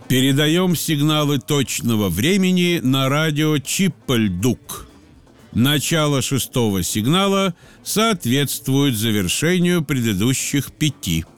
Передаем сигналы точного времени на радио Чиппельдук. Начало 6-го сигнала соответствует завершению предыдущих 5.